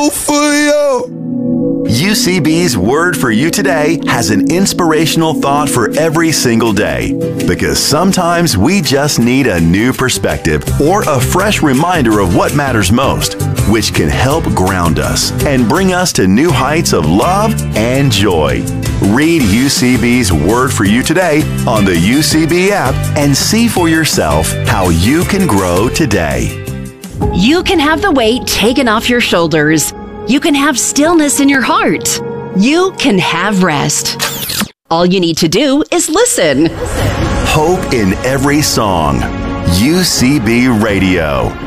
go for you. UCB's Word for You Today has an inspirational thought for every single day. Because sometimes we just need a new perspective or a fresh reminder of what matters most, which can help ground us and bring us to new heights of love and joy. Read UCB's Word for You Today on the UCB app and see for yourself how you can grow today. You can have the weight taken off your shoulders. You can have stillness in your heart. You can have rest. All you need to do is listen. Hope in every song. UCB Radio.